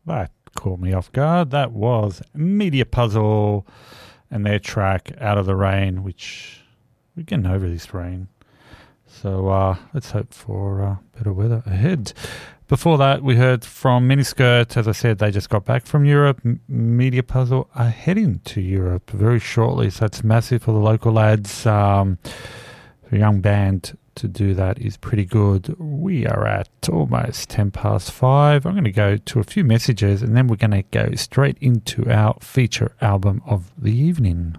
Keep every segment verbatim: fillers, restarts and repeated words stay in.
That caught me off guard. That was Media Puzzle and their track Out of the Rain, which we're getting over this rain. So uh, let's hope for uh, better weather ahead. Before that, we heard from Miniskirt. As I said, they just got back from Europe. M- Media Puzzle are heading to Europe very shortly, so it's massive for the local lads. Um, for a young band to do that is pretty good. We are at almost ten past five. I'm going to go to a few messages, and then we're going to go straight into our feature album of the evening.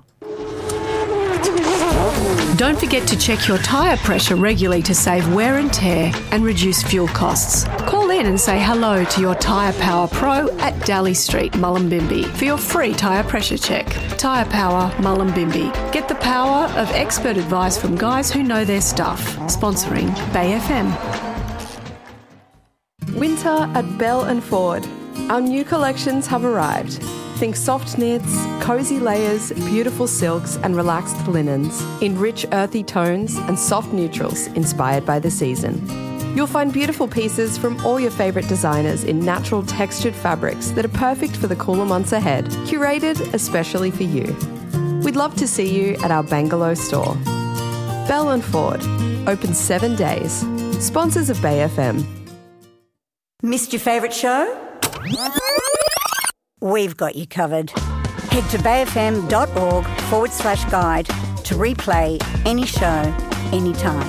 Don't forget to check your tyre pressure regularly to save wear and tear and reduce fuel costs. Call in and say hello to your Tyre Power Pro at Daly Street, Mullumbimby for your free tyre pressure check. Tyre Power, Mullumbimby. Get the power of expert advice from guys who know their stuff. Sponsoring Bay F M. Winter at Bell and Ford. Our new collections have arrived. Think soft knits, cosy layers, beautiful silks and relaxed linens in rich earthy tones and soft neutrals inspired by the season. You'll find beautiful pieces from all your favourite designers in natural textured fabrics that are perfect for the cooler months ahead, curated especially for you. We'd love to see you at our Bangalow store. Bell and Ford, open seven days. Sponsors of Bay F M. Missed your favourite show? We've got you covered. Head to bayfm.org forward slash guide to replay any show, anytime.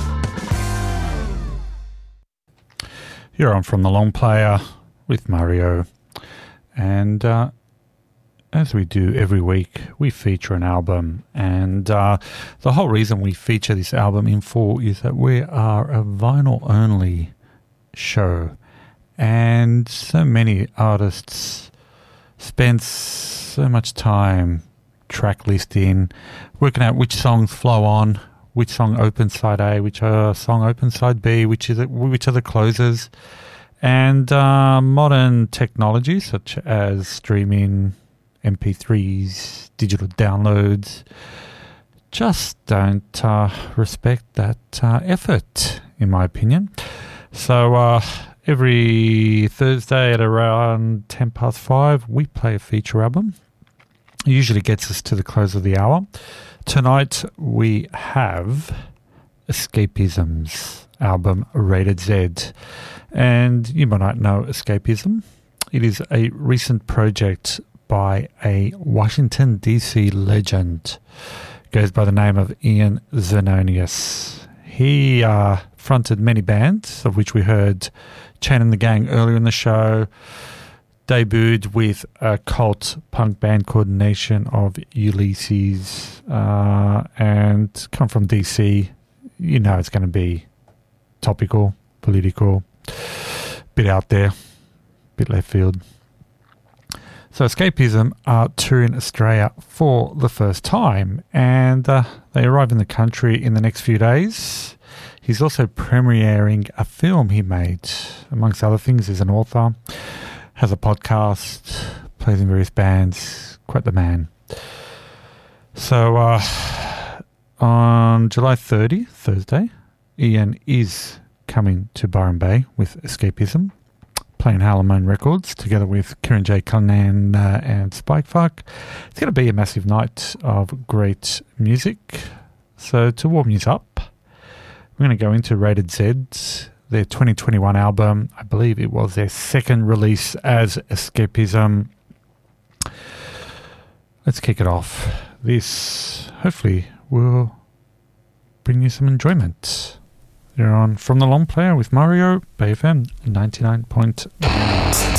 You're on From the Long Player with Mario. And uh, as we do every week, we feature an album. And uh, the whole reason we feature this album in full is that we are a vinyl-only show. And so many artists spend so much time track listing, working out which songs flow on, which song opens side A, which uh, song opens side B, which is it, which are the closers. And uh, modern technology such as streaming, M P threes, digital downloads just don't uh, respect that uh, effort, in my opinion. So uh, every Thursday at around ten past five, we play a feature album. It usually gets us to the close of the hour. Tonight we have Escapism's album Rated Z. And you might not know Escapism. It is a recent project by a Washington, D C legend. Goes by the name of Ian Xenonius. He uh, fronted many bands, of which we heard Chain and the Gang earlier in the show. Debuted with a cult punk band called Nation of Ulysses, uh, and come from D C. You know it's going to be topical, political, bit out there, bit left field. So Escapism are touring Australia for the first time, and uh, they arrive in the country in the next few days. He's also premiering a film he made. Amongst other things, he's an author, has a podcast, plays in various bands, quite the man. So uh, on July thirtieth, Thursday, Ian is coming to Byron Bay with Escapism, playing Harlemone Records together with Kieran J. Cullinan uh, and Spikefuck. It's going to be a massive night of great music. So to warm you up, we're going to go into Rated Z, their twenty twenty-one album. I believe it was their second release as Escapism. Let's kick it off. This hopefully will bring you some enjoyment. You're on From the Long Player with Mario, Bay F M ninety-nine point nine.